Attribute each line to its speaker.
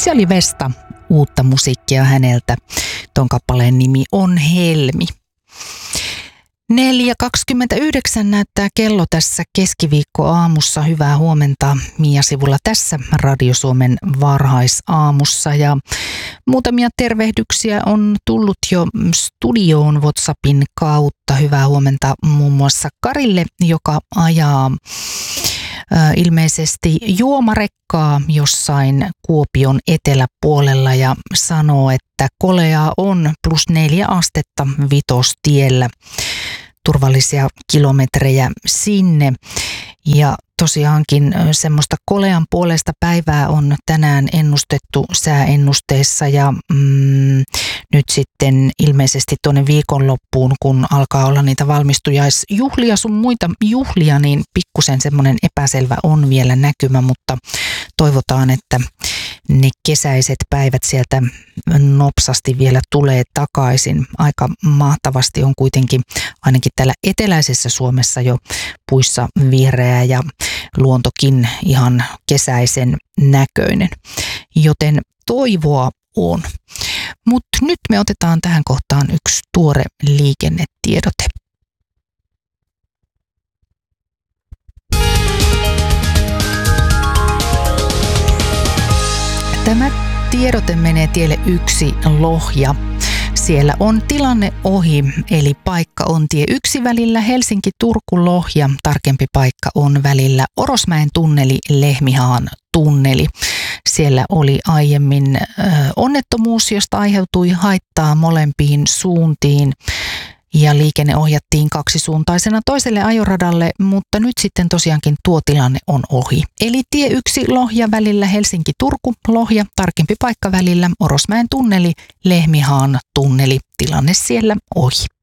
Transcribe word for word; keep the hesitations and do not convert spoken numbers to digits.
Speaker 1: Jali Vesta, uutta musiikkia häneltä. Ton kappaleen nimi on Helmi. neljä kaksikymmentäyhdeksän näyttää kello tässä keskiviikkoaamussa. Hyvää huomenta Mia Sivula tässä Radio Suomen varhaisaamussa. Ja muutamia tervehdyksiä on tullut jo studioon WhatsAppin kautta. Hyvää huomenta muun muassa Karille, joka ajaa ilmeisesti juomarekkaa jossain Kuopion eteläpuolella ja sanoo, että koleaa on plus neljä astetta Vitostiellä. Turvallisia kilometrejä sinne. Ja tosiaankin semmoista kolean puolesta päivää on tänään ennustettu sääennusteessa ja mm, nyt sitten ilmeisesti tuonne viikonloppuun, kun alkaa olla niitä valmistujaisjuhlia sun muita juhlia, niin pikkusen semmoinen epäselvä on vielä näkymä, mutta toivotaan, että ne kesäiset päivät sieltä nopsasti vielä tulee takaisin. Aika mahtavasti on kuitenkin ainakin täällä eteläisessä Suomessa jo puissa vihreää ja luontokin ihan kesäisen näköinen, joten toivoa on. Mutta nyt me otetaan tähän kohtaan yksi tuore liikennetiedote. Tämä tiedote menee tielle yksi Lohja. Siellä on tilanne ohi, eli paikka on tie yksi välillä Helsinki-Turku-Lohja. Tarkempi paikka on välillä Orosmäen tunneli, Lehmihaan tunneli. Siellä oli aiemmin ö, onnettomuus, josta aiheutui haittaa molempiin suuntiin. Ja liikenne ohjattiin kaksisuuntaisena toiselle ajoradalle, mutta nyt sitten tosiaankin tuo tilanne on ohi. Eli tie yksi Lohja välillä Helsinki-Turku, Lohja, tarkempi paikka välillä Orosmäen tunneli, Lehmihaan tunneli, tilanne siellä ohi.